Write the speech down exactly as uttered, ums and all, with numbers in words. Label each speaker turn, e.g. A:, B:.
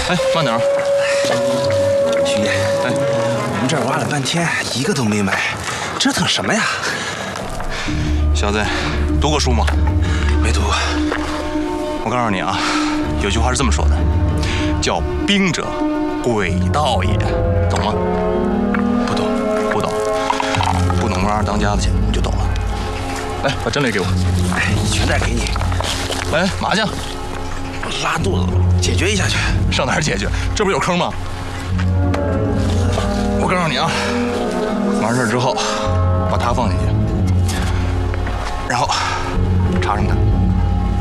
A: 哎，慢点啊！
B: 徐爷，哎，我们这儿挖了半天，一个都没埋，折腾什么呀？
A: 小子，读过书吗？
B: 没读过。
A: 我告诉你啊，有句话是这么说的，叫“兵者，诡道也”，懂吗？
B: 不懂，
A: 不懂，不懂玩当家的去，你就懂了。来，把针雷给我。
B: 哎，一拳再给你。
A: 来，麻将。
B: 拉肚子，解决一下去。
A: 上哪儿解决？这不是有坑吗？我告诉你啊，完事之后，把它放进去，然后插上它。